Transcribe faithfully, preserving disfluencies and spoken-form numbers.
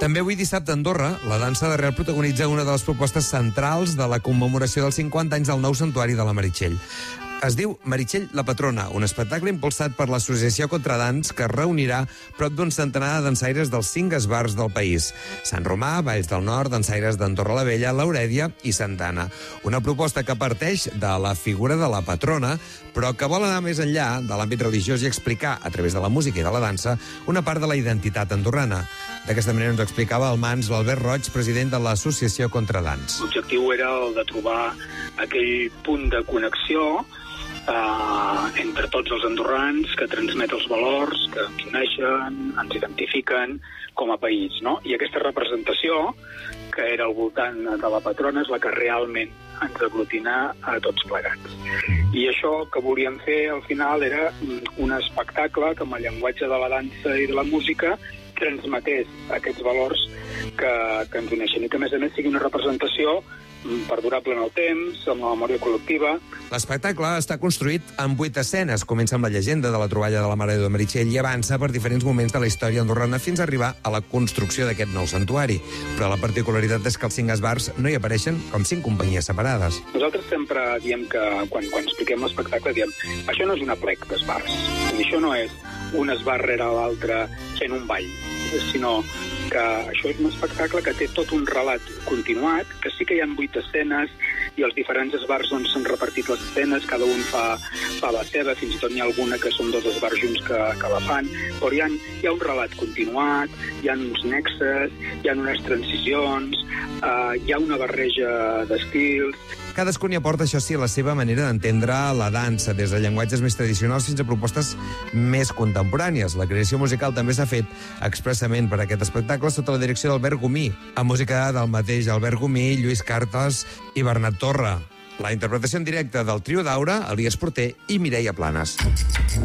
També avui dissabte a Andorra, la dansa d'arrel protagonitza una de les propostes centrals de la commemoració dels cinquanta anys del nou santuari de la Meritxell. Es diu Meritxell la Patrona, un espectacle impulsat per l'Associació Contradans que reunirà prop d'un centenar de dansaires dels cinc esbars del país: Sant Romà, Valls del Nord, dansaires d'Andorra la Vella, l'Aurèdia i Santa Anna. Una proposta que parteix de la figura de la patrona, però que vol anar més enllà de l'àmbit religiós i explicar, a través de la música i de la dansa, una part de la identitat andorrana. D'aquesta manera ens ho explicava el Mans l'Albert Roig, president de l'Associació Contradans. L'objectiu era el de trobar aquell punt de connexió Uh, entre tots els andorrans, que transmet els valors, que ens uneixen, ens identifiquen com a país, no? I aquesta representació, que era al voltant de la patrona, és la que realment ens aglutina a tots plegats. I això que volíem fer al final era un espectacle que amb el llenguatge de la dansa i de la música transmetés aquests valors que, que ens uneixen i que a més a més sigui una representació perdurable en el temps, amb la memòria col·lectiva. L'espectacle està construït en vuit escenes. Comença amb la llegenda de la troballa de la Mare de Meritxell i avança per diferents moments de la història andorrana fins a arribar a la construcció d'aquest nou santuari. Però la particularitat és que els cinc esbars no hi apareixen com cinc companyies separades. Nosaltres sempre diem que, quan, quan expliquem l'espectacle, diem això no és una plec d'esbars. Això no és un esbar rere l'altre fent un ball, sinó que això és un espectacle que té tot un relat continuat, que sí que hi ha vuit escenes i els diferents esbars on s'han repartit les escenes, cada un fa, fa la seva, fins i tot n'hi ha alguna que són dos esbars junts que, que la fan, però hi ha, hi ha un relat continuat, hi ha uns nexes, hi ha unes transicions, eh, hi ha una barreja d'estils. Cadascun hi aporta, això sí, la seva manera d'entendre la dansa, des de llenguatges més tradicionals fins a propostes més contemporànies. La creació musical també s'ha fet expressament per aquest espectacle sota la direcció d'Albert Gomí, amb música del mateix Albert Gomí, Lluís Cartes i Bernat Torra. La interpretació en directe del trio d'Aura, Elias Porter i Mireia Planes.